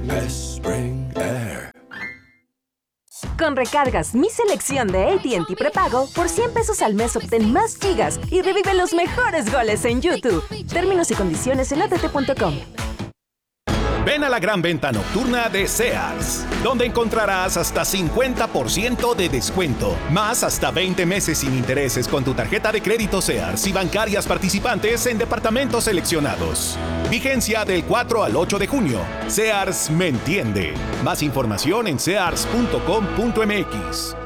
Spring Air. Con recargas Mi Selección de AT&T Prepago, por 100 pesos al mes obtén más gigas y revive los mejores goles en YouTube. Términos y condiciones en att.com. Ven a la gran venta nocturna de Sears, donde encontrarás hasta 50% de descuento, más hasta 20 meses sin intereses con tu tarjeta de crédito Sears y bancarias participantes en departamentos seleccionados. Vigencia del 4 al 8 de junio. Sears me entiende. Más información en sears.com.mx.